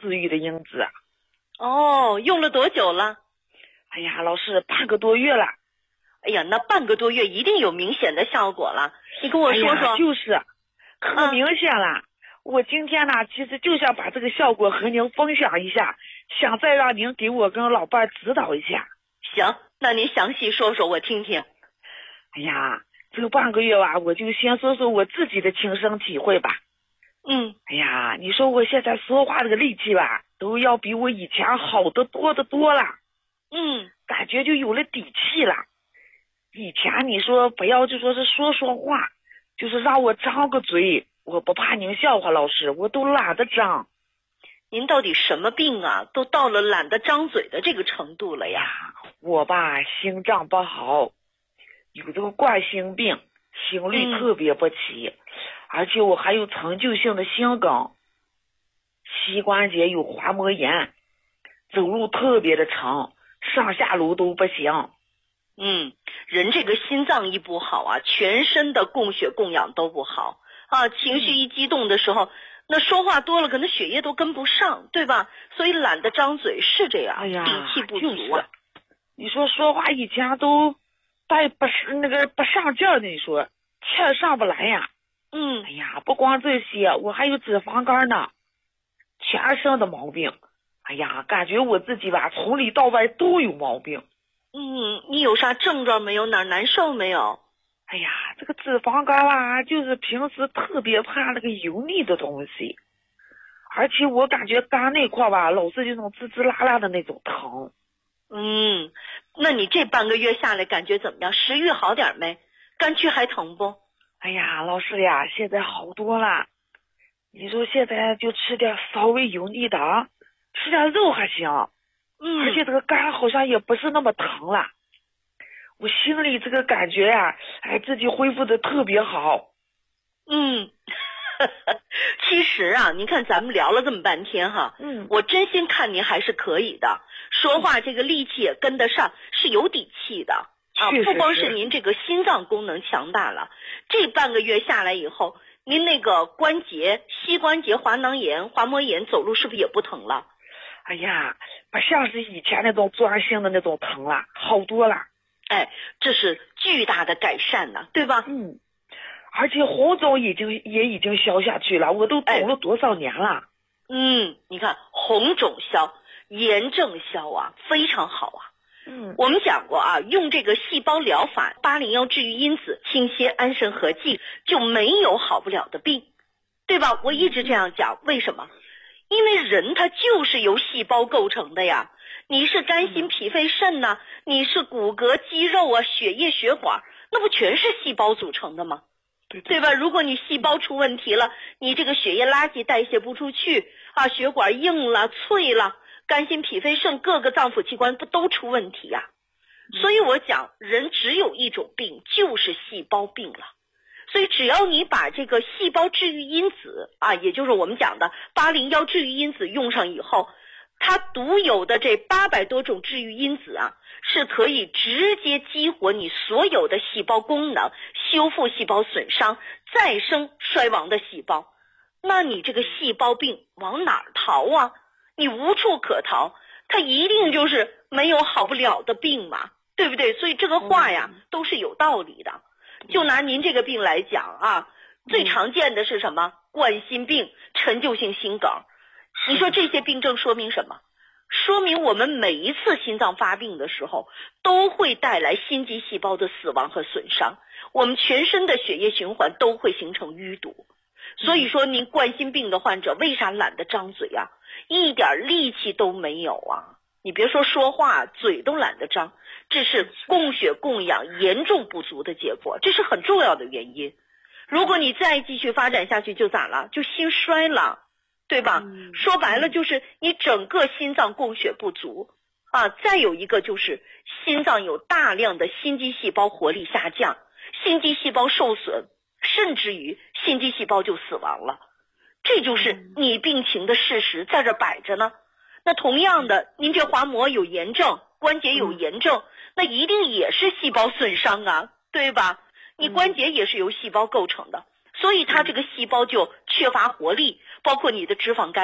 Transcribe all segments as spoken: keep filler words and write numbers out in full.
治愈的因子。 哦，用了多久了？ 哎呀，老师，半个多月了。 哎呀，那半个多月一定有明显的效果了，你跟我说说。 哎、就是可明显了、啊、我今天呢其实就想把这个效果和您分享一下，想再让您给我跟老伴指导一下。 行，那您详细说说我听听。 哎呀，这个半个月吧，我就先说说我自己的亲身体会吧。 嗯。 哎呀，你说我现在说话这个力气吧，都要比我以前好得多得多了。 嗯， 感觉就有了底气了。以前你说不要就说是说说话，就是让我张个嘴，我不怕您笑话，老师，我都懒得张。 您到底什么病啊？都到了懒得张嘴的这个程度了呀？ 我吧，心脏不好，有这个冠心病，心律特别不齐、嗯、而且我还有陈旧性的心梗，膝关节有滑膜炎，走路特别的长，上下楼都不行。 嗯，人这个心脏一不好啊，全身的供血供氧都不好啊，情绪一激动的时候、嗯、那说话多了可能血液都跟不上，对吧？所以懒得张嘴是这样。 哎呀， 底气不足啊、 就是、你说说话以前都带不那个不上劲儿的，你说气儿上不来呀。 嗯， 哎呀，不光这些，我还有脂肪肝呢，全身的毛病。哎呀，感觉我自己吧从里到外都有毛病。 嗯，你有啥症状没有？哪儿难受没有？ 哎呀，这个脂肪肝啊，就是平时特别怕那个油腻的东西，而且我感觉肝那块吧，老是这种滋滋啦啦的那种疼。 嗯，那你这半个月下来感觉怎么样？食欲好点没？肝区还疼不？ 哎呀，老师呀，现在好多了。你说现在就吃点稍微油腻的，吃点肉还行。 嗯， 而且这个肝好像也不是那么疼了，我心里这个感觉呀、啊，哎，自己恢复的特别好。 嗯，其实啊，你看咱们聊了这么半天哈， 嗯， 我真心看您还是可以的，说话这个力气也跟得上，是有底气的啊。不光是您这个心脏功能强大了，这半个月下来以后，您那个关节、膝关节滑囊炎、滑膜炎，走路是不是也不疼了？ 哎呀，不像是以前那种钻心的那种疼了，好多了。 哎，这是巨大的改善呢，对吧？ 嗯，而且红肿已经也已经消下去了，我都肿了多少年了。哎、 嗯，你看红肿消，炎症消啊，非常好啊。 嗯， 我们讲过啊，用这个细胞疗法，八零幺治愈因子、清泻、安神合剂，就没有好不了的病，对吧？我一直这样讲，为什么？因为人他就是由细胞构成的呀，你是肝心脾肺肾呢、啊，你是骨骼肌肉啊，血液血管，那不全是细胞组成的吗？ 对对对吧？如果你细胞出问题了，你这个血液垃圾代谢不出去啊，血管硬了脆了，肝心脾肺肾各个脏腑器官不都出问题呀、啊？所以我讲人只有一种病，就是细胞病了。所以只要你把这个细胞治愈因子啊，也就是我们讲的八零幺治愈因子用上以后，它独有的这八百多种治愈因子啊，是可以直接激活你所有的细胞功能，修复细胞损伤，再生衰亡的细胞。那你这个细胞病往哪儿逃啊？你无处可逃，它一定就是没有好不了的病嘛，对不对？所以这个话呀都是有道理的。就拿您这个病来讲啊，最常见的是什么？冠心病、陈旧性心梗。你说这些病症说明什么？说明我们每一次心脏发病的时候，都会带来心肌细胞的死亡和损伤，我们全身的血液循环都会形成淤堵。所以说您冠心病的患者为啥懒得张嘴啊？一点力气都没有啊！你别说说话，嘴都懒得张，这是供血供氧严重不足的结果，这是很重要的原因。如果你再继续发展下去就咋了？就心衰了，对吧？嗯、说白了就是你整个心脏供血不足啊。再有一个就是心脏有大量的心肌细胞活力下降，心肌细胞受损，甚至于心肌细胞就死亡了。这就是你病情的事实，在这摆着呢。那同样的，您这滑膜有炎症，关节有炎症，那一定也是细胞损伤啊，对吧？你关节也是由细胞构成的，所以它这个细胞就缺乏活力，包括你的脂肪肝，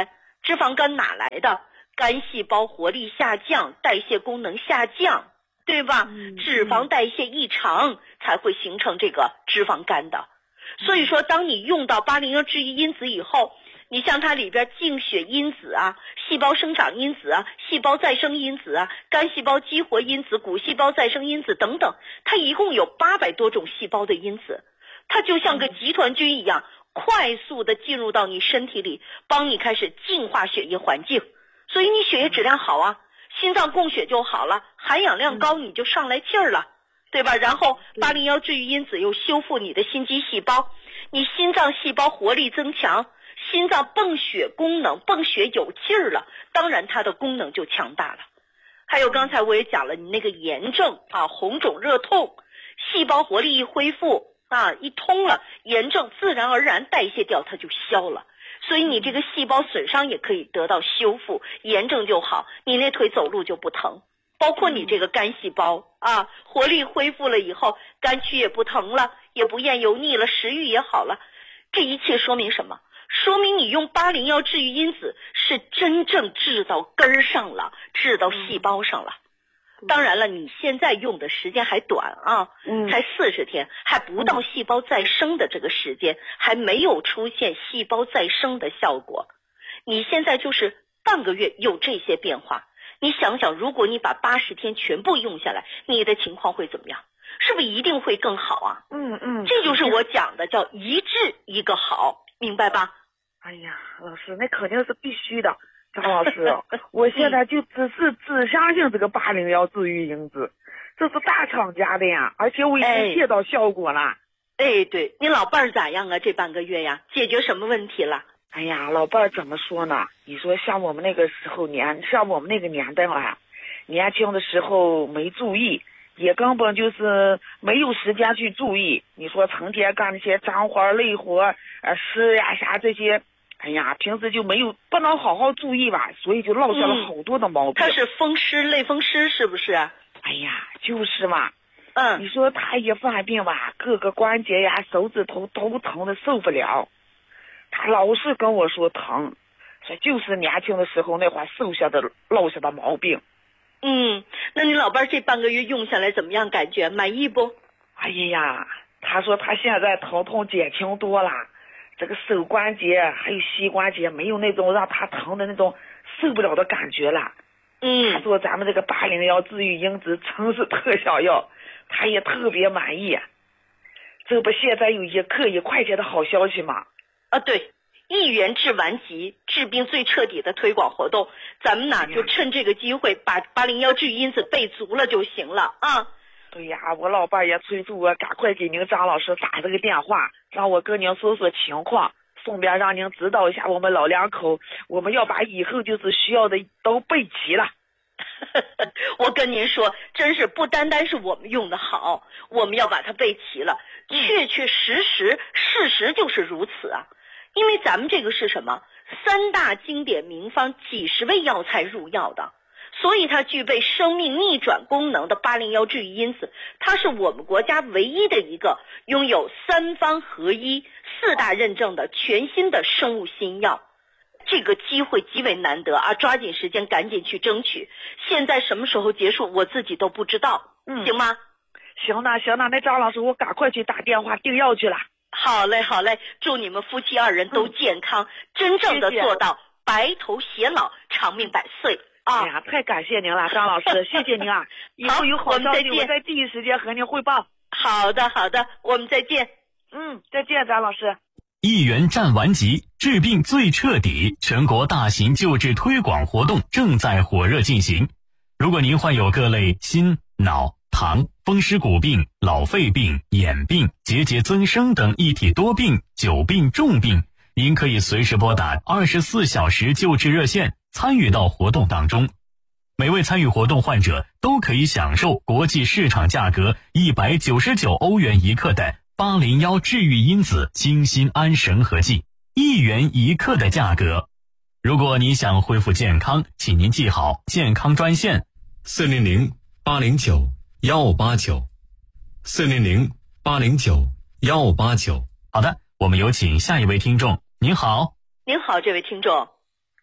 脂肪肝哪来的？肝细胞活力下降，代谢功能下降，对吧？ 嗯、 脂肪代谢异常才会形成这个脂肪肝的。所以说，当你用到八零幺治愈因子以后，你像它里边净血因子啊、细胞生长因子啊、细胞再生因子啊、肝细胞激活因子、骨细胞再生因子等等，它一共有八百多种细胞的因子，它就像个集团军一样，快速的进入到你身体里，帮你开始净化血液环境，所以你血液质量好啊，心脏供血就好了，含氧量高你就上来气儿了，对吧？然后八零幺治愈因子又修复你的心肌细胞，你心脏细胞活力增强，心脏泵血功能泵血有劲儿了，当然它的功能就强大了。还有刚才我也讲了，你那个炎症啊、红肿热痛，细胞活力一恢复啊，一通了，炎症自然而然代谢掉，它就消了。所以你这个细胞损伤也可以得到修复，炎症就好，你那腿走路就不疼。包括你这个肝细胞啊，活力恢复了以后，肝区也不疼了，也不厌油腻了，食欲也好了。这一切说明什么？说明你用八零幺治愈因子是真正治到根儿上了，治到细胞上了。当然了，你现在用的时间还短啊， 嗯， 才四十天，还不到细胞再生的这个时间，还没有出现细胞再生的效果。你现在就是半个月有这些变化，你想想，如果你把八十天全部用下来，你的情况会怎么样？是不是一定会更好啊？ 嗯嗯， 这就是我讲的叫一治一个好，明白吧？ 哎呀，老师，那肯定是必须的。张老师，我现在就只是只相信这个八零幺治愈因子，这是大厂家的呀，而且我已经见到效果了。 哎，对，你老伴儿咋样啊？这半个月呀，解决什么问题了？ 哎呀，老伴儿怎么说呢？你说像我们那个时候年，像我们那个年代啊，年轻的时候没注意，也根本就是没有时间去注意。你说成天干那些脏活累活，呃，湿呀啥这些。哎呀，平时就没有不能好好注意吧，所以就落下了好多的毛病。 他、嗯、是风湿类风湿是不是？ 哎呀，就是嘛。 嗯， 你说他一犯病吧，各个关节呀、手指头都疼的受不了。他老是跟我说疼，这就是年轻的时候那会儿受下的落下的毛病。 嗯，那你老伴这半个月用下来怎么样？感觉满意不？ 哎呀，他说他现在疼痛减轻多了。这个手关节还有膝关节没有那种让他疼的那种受不了的感觉了。 嗯， 他说咱们这个八零幺治愈因子真是特效药，他也特别满意。这不现在有一克一块钱的好消息吗？ 啊，对，一元治顽疾，治病最彻底的推广活动，咱们呢就趁这个机会把八零幺治愈因子备足了就行了啊。 对呀，我老伴也催促我赶快给您张老师打这个电话，让我跟您说说情况，顺便让您指导一下我们老两口，我们要把以后就是需要的都备齐了。 我跟您说，真是不单单是我们用的好，我们要把它备齐了，确确实实，事实就是如此啊。因为咱们这个是什么？三大经典名方，几十味药材入药的。所以它具备生命逆转功能的八零幺治愈因子，它是我们国家唯一的一个拥有三方合一、四大认证的全新的生物新药。这个机会极为难得啊，抓紧时间赶紧去争取。现在什么时候结束我自己都不知道，嗯，行吗？ 行了行了，那张老师我赶快去打电话订药去了。 好嘞好嘞，祝你们夫妻二人都健康，嗯、真正的做到白头偕老、长命百岁。啊、 哎呀，太感谢您了，张老师，谢谢您啊！以后有好消息，我在第一时间和您汇报。 好的，好的，我们再见。 嗯，再见，张老师。 一元战顽疾，治病最彻底，全国大型救治推广活动正在火热进行。如果您患有各类心、脑、糖、风湿骨病、老肺病、眼病、结节增生等一体多病、久病重病，您可以随时拨打二十四小时救治热线，参与到活动当中。每位参与活动患者都可以享受国际市场价格一百九十九欧元一克的八零幺治愈因子清心安神合剂，一元一克的价格。如果你想恢复健康，请您记好健康专线四零零八零九幺八九，四零零八零九幺八九。 好的，我们有请下一位听众。您好。 您好，这位听众。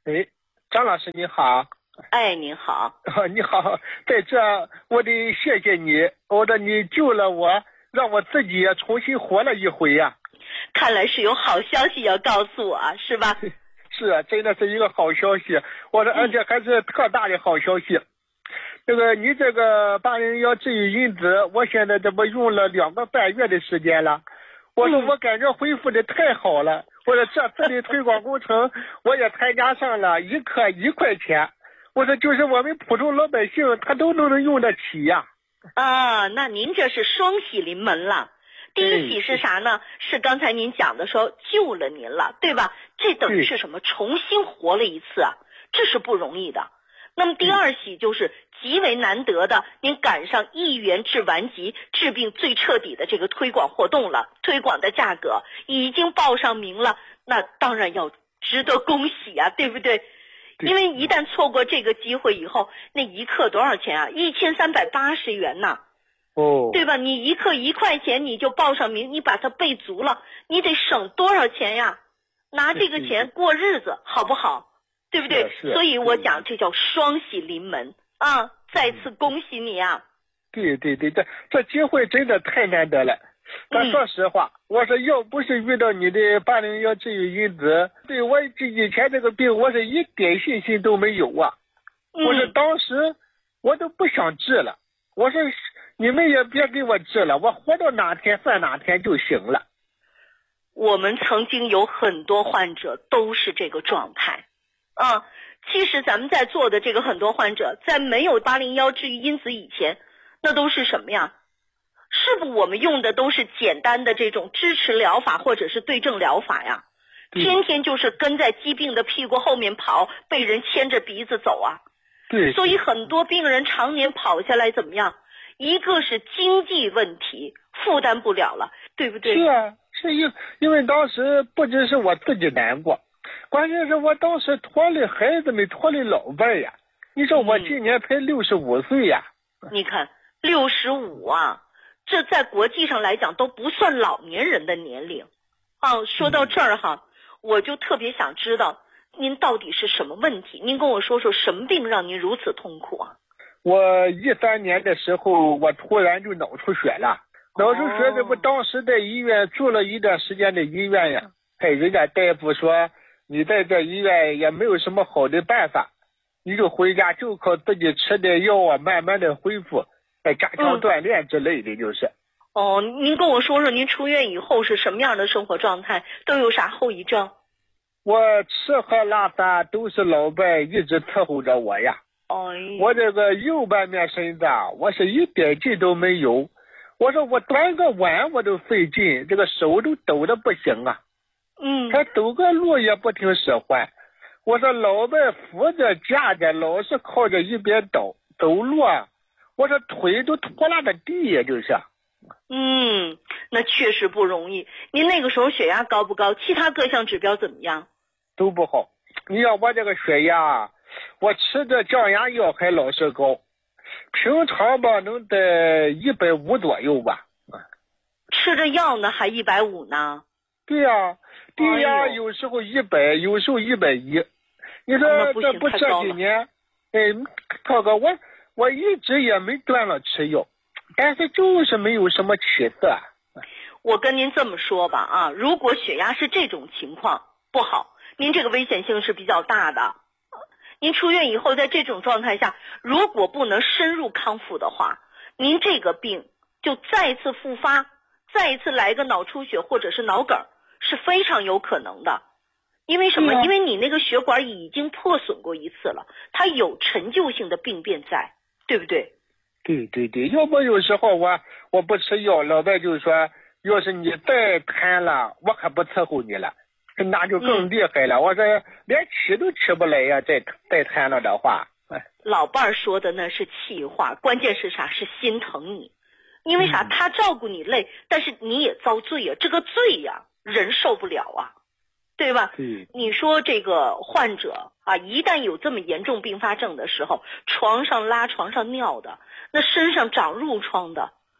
哎，张老师你好。 哎，您好。 哦，你好，在这我得谢谢你，我说你救了我，让我自己也重新活了一回呀、啊。 看来是有好消息要告诉我，是吧？ 是啊，真的是一个好消息。我说，而且还是特大的好消息。嗯、这个你这个八零幺治愈因子，我现在这不用了两个半月的时间了。我说我感觉恢复的太好了。嗯、我说这次的推广工程我也参加上了，一克一块钱。我说就是我们普通老百姓他都能用得起呀。 啊，那您这是双喜临门了。第一喜是啥呢？是刚才您讲的说救了您了，对吧？这等于是什么？重新活了一次啊，这是不容易的。那么第二喜就是极为难得的，您赶上一元治顽疾，治病最彻底的这个推广活动了，推广的价格已经报上名了，那当然要值得恭喜啊，对不对？因为一旦错过这个机会以后，那一克多少钱啊？一千三百八十元呐。 哦， 对吧？你一克一块钱你就报上名，你把它备足了，你得省多少钱呀？拿这个钱过日子好不好？对不对？所以我讲这叫双喜临门啊！再次恭喜你啊！ 对对对，这这机会真的太难得了。但说实话，嗯、我说要不是遇到你的八零幺治愈因子，对我这以前这个病我是一点信心都没有啊！嗯、我说当时我都不想治了，我说你们也别给我治了，我活到哪天算哪天就行了。 我们曾经有很多患者都是这个状态啊。其实咱们在座的这个很多患者，在没有八零幺治愈因子以前，那都是什么呀？是不是我们用的都是简单的这种支持疗法或者是对症疗法呀？天天就是跟在疾病的屁股后面跑，被人牵着鼻子走啊。 对。 所以很多病人常年跑下来怎么样？一个是经济问题负担不了了，对不对？ 是啊，是因因为当时不只是我自己难过，关键是我当时拖累孩子们，拖累老伴呀。你说我今年才六十五岁呀。 嗯、你看六十五啊，这在国际上来讲都不算老年人的年龄。啊，说到这儿哈，嗯、我就特别想知道您到底是什么问题？您跟我说说什么病让您如此痛苦啊？ 我一三年的时候，我突然就脑出血了。脑出血这不当时在医院住了一段时间的医院呀。哎，人家大夫说你在这医院也没有什么好的办法，你就回家就靠自己吃点药啊，慢慢的恢复，哎，加强锻炼之类的，就是。 嗯、哦，您跟我说说您出院以后是什么样的生活状态，都有啥后遗症？ 我吃喝拉撒都是老伴一直伺候着我呀。我这个右半面身子啊，我是一点劲都没有。我说我端个碗我都费劲，这个手都抖得不行啊。 嗯。 他走个路也不听使唤。我说老伴扶着架着，老是靠着一边倒走路啊。我说腿都拖拉着地呀，就是。 嗯，那确实不容易。您那个时候血压高不高？其他各项指标怎么样？ 都不好。你要我这个血压，我吃的降压药还老是高，平常吧能在一百五左右吧。 吃着药呢还一百五呢？ 对呀、啊，低压有时候一百，有时候一百一。你说这不这几年，哎，涛哥，我我一直也没断了吃药，但是就是没有什么起色。 我跟您这么说吧啊，如果血压是这种情况不好，您这个危险性是比较大的。您出院以后，在这种状态下，如果不能深入康复的话，您这个病就再次复发，再一次来个脑出血或者是脑梗，是非常有可能的。因为什么？啊、因为你那个血管已经破损过一次了，它有陈旧性的病变在，对不对？ 对对对，要不有时候我我不吃药，老外就说，要是你再瘫了，我可不伺候你了。那就更厉害了，嗯、我这连起都起不来呀！再再瘫了的话， 老伴儿说的那是气话，关键是啥？是心疼你，因为啥？嗯、他照顾你累，但是你也遭罪呀，这个罪呀，人受不了啊，对吧？ 嗯、 你说这个患者啊，一旦有这么严重并发症的时候，床上拉、床上尿的，那身上长褥疮的，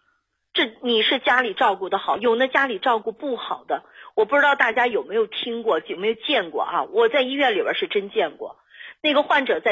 这你是家里照顾的好，有那家里照顾不好的，我不知道大家有没有听过，有没有见过啊？我在医院里边是真见过，那个患者在